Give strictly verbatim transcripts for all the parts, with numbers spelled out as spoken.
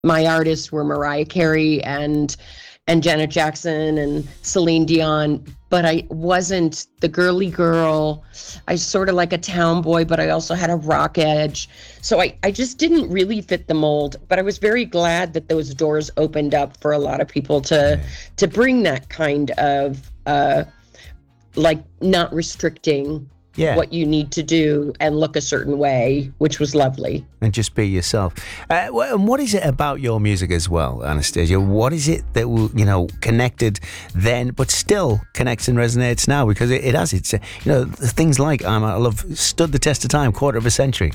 my artists were Mariah Carey and and Janet Jackson and Celine Dion, but I wasn't the girly girl. I sort of like a tomboy, but I also had a rock edge. So I, I just didn't really fit the mold, but I was very glad that those doors opened up for a lot of people to Yeah. to bring that kind of uh like not restricting Yeah. what you need to do and look a certain way, which was lovely. And just be yourself. Uh, wh- and what is it about your music as well, Anastacia? What is it that, will, you know, connected then, but still connects and resonates now? Because it, it has. It's, uh, you know, things like um, I love stood the test of time, quarter of a century.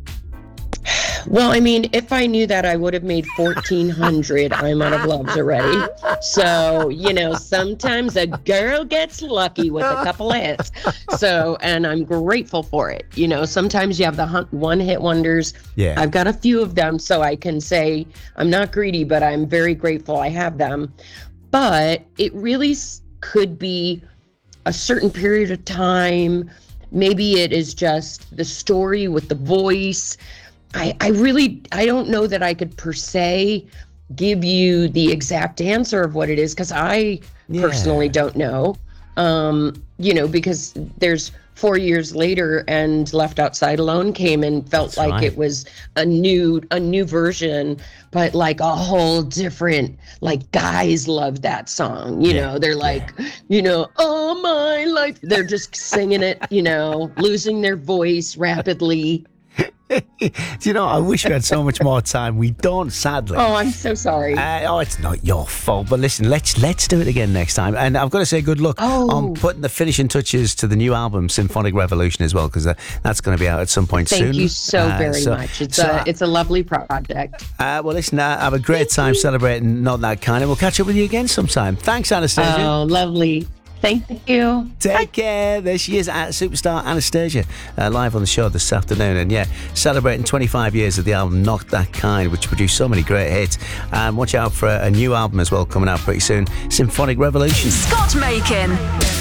Well, I mean, if I knew that, I would have made fourteen hundred I'm Out of Loves already. So, you know, sometimes a girl gets lucky with a couple of hits. So, and I'm grateful for it. You know, sometimes you have the hun- one-hit wonders. Yeah. I've got a few of them, so I can say I'm not greedy, but I'm very grateful I have them. But it really s- could be a certain period of time. Maybe it is just the story with the voice. I, I really, I don't know that I could per se give you the exact answer of what it is, because I Yeah. personally don't know. Um, you know, because there's four years later and Left Outside Alone came and felt That's like right. it was a new, a new version, but like a whole different, like guys love that song, you Yeah, know, they're like, you know, oh my life. They're just singing it, you know, losing their voice rapidly. Do you know, I wish we had so much more time. We don't, sadly. Oh, I'm so sorry. Uh, oh, it's not your fault. But listen, let's let's do it again next time. And I've got to say good luck Oh. on putting the finishing touches to the new album, Symphonic Revolution, as well, because uh, that's going to be out at some point Thank soon. you so Uh, very so- much. It's so, a it's a lovely project. uh, well, listen, uh, have a great time celebrating Not That Kind, and we'll catch up with you again sometime. Thanks, Anastacia. Oh, lovely. Thank you. Take care. There she is, at Superstar Anastacia, uh, live on the show this afternoon. And yeah, celebrating twenty-five years of the album Not That Kind, which produced so many great hits. And watch out for a, a new album as well coming out pretty soon, Symphonic Revolution. Scott Makin.